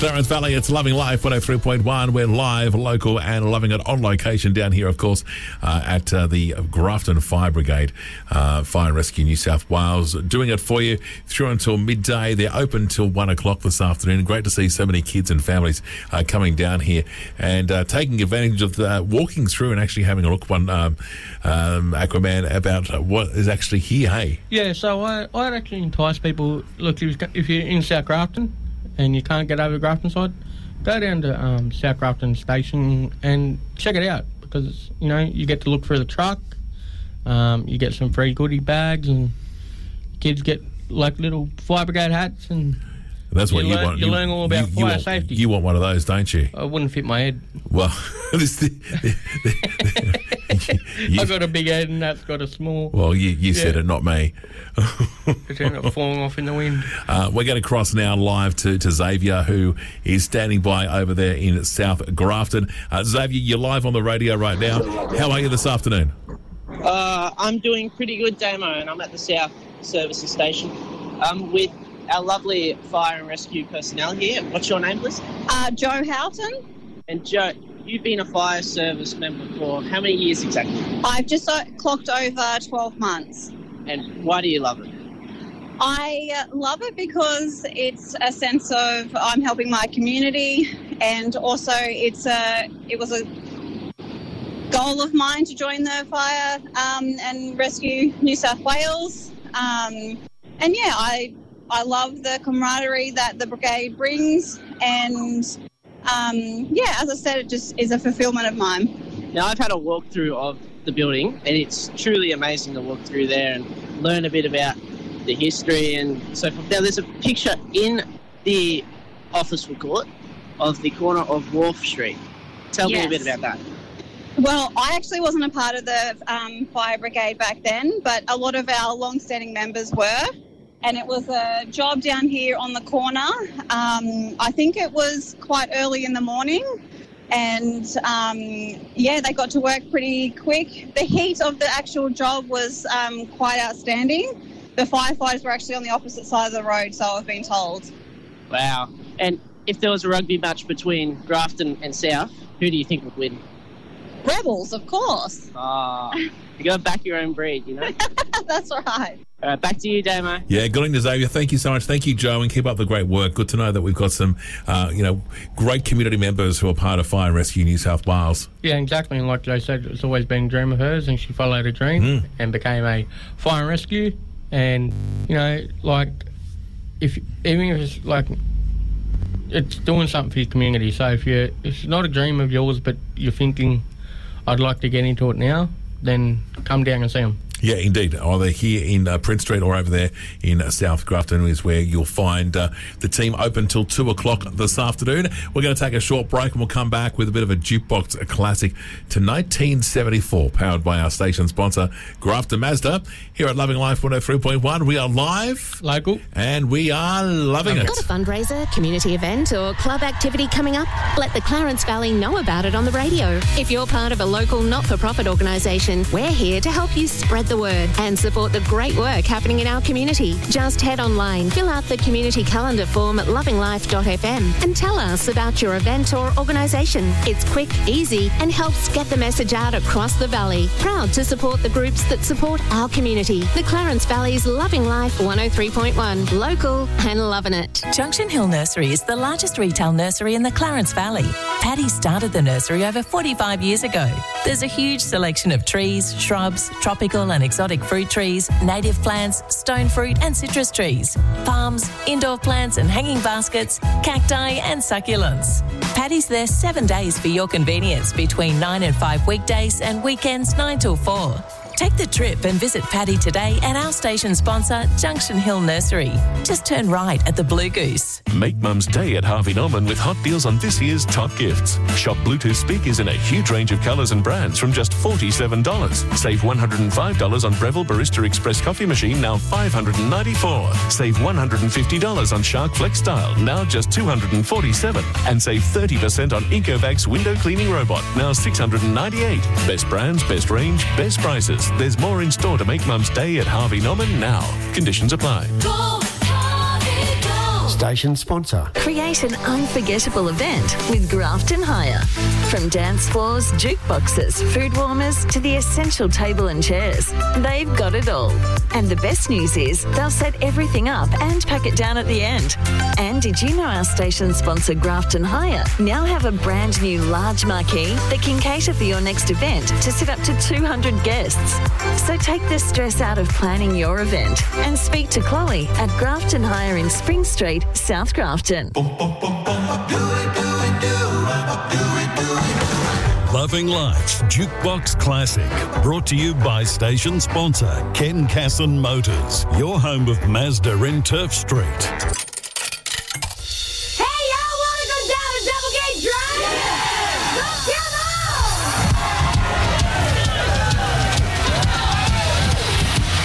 Clarence Valley, it's Loving Life 103.1. We're live, local, and loving it on location down here, of course, at the Grafton Fire Brigade, Fire and Rescue New South Wales, doing it for you through until midday. They're open till 1 o'clock this afternoon. Great to see so many kids and families coming down here and taking advantage of walking through and actually having a look, Aquaman, about what is actually here, hey? Yeah, so I'd actually entice people, look, if you're in South Grafton, and you can't get over the Grafton side, go down to South Grafton Station and check it out, because, you know, you get to look through the truck, you get some free goodie bags, and kids get, like, little fire brigade hats, and that's what you want. You learn all about fire safety. You want one of those, don't you? It wouldn't fit my head. Well, I've got a big head and that's got a small... Well, you said it, not me. It's ended up falling off in the wind. We're going to cross now live to Xavier, who is standing by over there in South Grafton. Xavier, you're live on the radio right now. How are you this afternoon? I'm doing pretty good, Damo, and I'm at the South Services Station with our lovely fire and rescue personnel here. What's your name, please? Jo Houghton. And Jo, you've been a fire service member for how many years exactly? I've just clocked over 12 months. And why do you love it? I love it because it's a sense of I'm helping my community, and also it was a goal of mine to join the Fire and Rescue New South Wales. And yeah, I love the camaraderie that the brigade brings, and yeah, as I said, it just is a fulfilment of mine. Now, I've had a walkthrough of the building, and it's truly amazing to walk through there and learn a bit about the history and so forth. Now, there's a picture in the office, we'll call it, of the corner of Wharf Street. Tell me a bit about that. Well, I actually wasn't a part of the fire brigade back then, but a lot of our long-standing members were. And it was a job down here on the corner. I think it was quite early in the morning. And, yeah, they got to work pretty quick. The heat of the actual job was quite outstanding. The firefighters were actually on the opposite side of the road, so I've been told. Wow. And if there was a rugby match between Grafton and South, who do you think would win? Rebels, of course. You got to back your own breed, you know? That's right. All right, back to you, Damo. Yeah, good evening, Xavier. Thank you so much. Thank you, Jo, and keep up the great work. Good to know that we've got some, great community members who are part of Fire and Rescue New South Wales. Yeah, exactly. And like Jo said, it's always been a dream of hers, and she followed her dream and became a fire and rescue. And, you know, like, even if it's like, it's doing something for your community. So if it's not a dream of yours, but you're thinking, I'd like to get into it now, then come down and see them. Yeah, indeed. Either here in Prince Street or over there in South Grafton is where you'll find the team open till 2 o'clock this afternoon. We're going to take a short break and we'll come back with a bit of a jukebox classic to 1974, powered by our station sponsor, Grafton Mazda. Here at Loving Life 103.1, we are live, local, and we are loving it. Got a fundraiser, community event or club activity coming up? Let the Clarence Valley know about it on the radio. If you're part of a local not-for-profit organisation, we're here to help you spread the word and support the great work happening in our community. Just head online, fill out the community calendar form at lovinglife.fm and tell us about your event or organisation. It's quick, easy and helps get the message out across the valley. Proud to support the groups that support our community. The Clarence Valley's Loving Life 103.1. Local and loving it. Junction Hill Nursery is the largest retail nursery in the Clarence Valley. Paddy started the nursery over 45 years ago. There's a huge selection of trees, shrubs, tropical and exotic fruit trees, native plants, stone fruit and citrus trees, palms, indoor plants and hanging baskets, cacti and succulents. Paddy's there 7 days for your convenience between 9 and 5 weekdays and weekends 9 till 4. Take the trip and visit Paddy today at our station sponsor, Junction Hill Nursery. Just turn right at the Blue Goose. Make Mum's Day at Harvey Norman with hot deals on this year's top gifts. Shop Bluetooth speakers in a huge range of colours and brands from just $47. Save $105 on Breville Barista Express coffee machine, now $594. Save $150 on Shark Flex Style, now just $247. And save 30% on Ecovacs window cleaning robot, now $698. Best brands, best range, best prices. There's more in store to make Mum's Day at Harvey Norman now. Conditions apply. Go, Harvey, go. Station sponsor. Create an unforgettable event with Grafton Hire. From dance floors, jukeboxes, food warmers to the essential table and chairs, they've got it all. And the best news is they'll set everything up and pack it down at the end. And did you know our station sponsor Grafton Hire now have a brand new large marquee that can cater for your next event to sit up to 200 guests? So take the stress out of planning your event and speak to Chloe at Grafton Hire in Spring Street, South Grafton. Loving Life's Jukebox Classic, brought to you by station sponsor Ken Casson Motors, your home of Mazda in Turf Street.